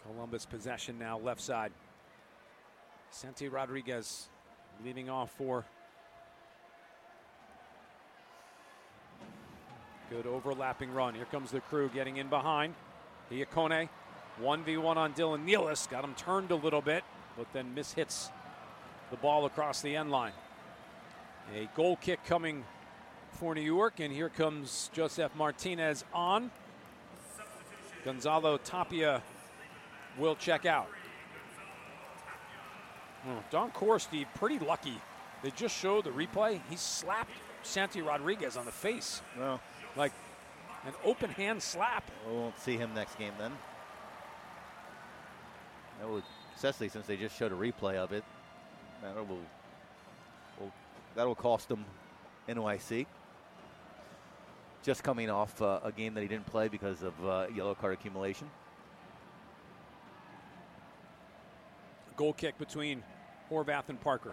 Columbus possession now, left side. Santi Rodriguez leading off for. Good overlapping run. Here comes the Crew getting in behind. Iacone, 1v1 on Dylan Nealis. Got him turned a little bit, but then mishits the ball across the end line. A goal kick coming for New York, and here comes Josef Martinez on. Gonzalo Tapia will check out. Don Core, Steve, pretty lucky. They just showed the replay. He slapped Santi Rodriguez on the face. Well, like an open hand slap. We won't see him next game then. That would, especially since they just showed a replay of it. That'll cost him NYC. Just coming off a game that he didn't play because of yellow card accumulation. Goal kick between Horvath and Parker.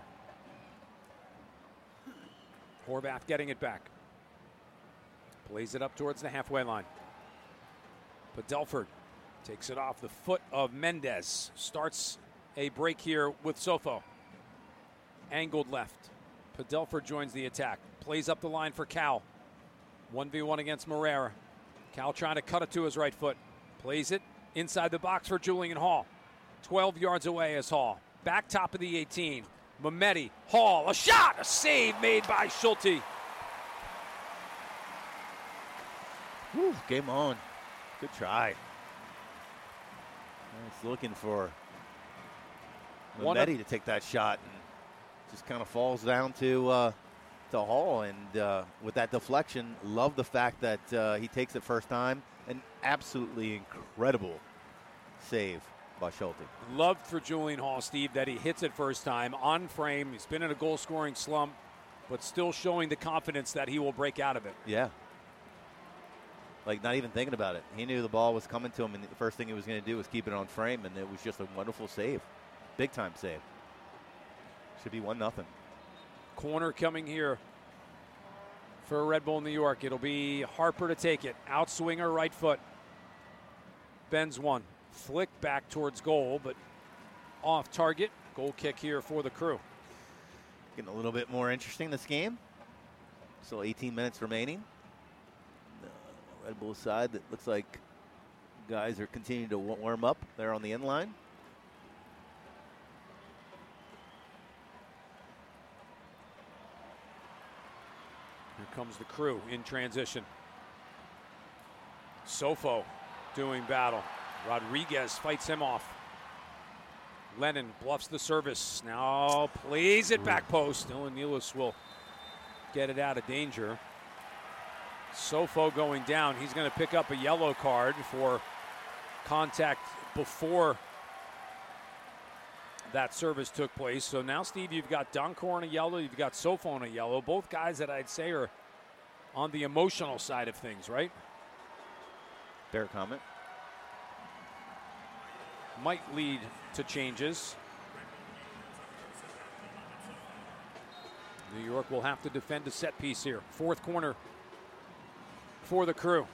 Horvath getting it back. Plays it up towards the halfway line. Padelford takes it off the foot of Mendez. Starts a break here with Sofo. Angled left. Padelford joins the attack. Plays up the line for Cal. 1v1 against Moreira. Cal trying to cut it to his right foot. Plays it inside the box for Julian Hall. 12 yards away is Hall. Back top of the 18. Mehmeti, Hall, a shot, a save made by Schulte. Whew, game on. Good try. It's looking for Mehmeti to take that shot, and just kind of falls down to Hall. And with that deflection, love the fact that he takes it first time. An absolutely incredible save by Schulte. Loved for Julian Hall, Steve, that he hits it first time on frame. He's been in a goal-scoring slump, but still showing the confidence that he will break out of it. Yeah. Like, not even thinking about it. He knew the ball was coming to him, and the first thing he was going to do was keep it on frame, and it was just a wonderful save. Big-time save. Should be 1-0. Corner coming here for Red Bull New York. It'll be Harper to take it. Outswinger, right foot. Bends one. Flick back towards goal, but off target. Goal kick here for the Crew. Getting a little bit more interesting this game. Still 18 minutes remaining. The Red Bull side, that looks like guys are continuing to warm up there on the end line. Here comes the Crew in transition. Sofo doing battle. Rodriguez fights him off. Lennon bluffs the service. Now plays it back post. Dylan Nealis will get it out of danger. Sofo going down. He's going to pick up a yellow card for contact before that service took place. So now, Steve, you've got Doncor on a yellow. You've got Sofo on a yellow. Both guys that I'd say are on the emotional side of things, right? Fair comment. Might lead to changes. New York will have to defend a set piece here. Fourth corner for the Crew.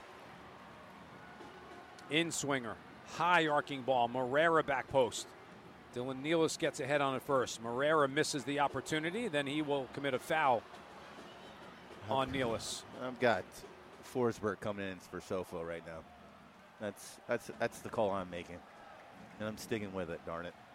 In swinger. High arcing ball. Moreira back post. Dylan Nealis gets ahead on it first. Moreira misses the opportunity. Then he will commit a foul on Nealis. I've got Forsberg coming in for Sofo right now. That's the call I'm making. And I'm sticking with it, darn it.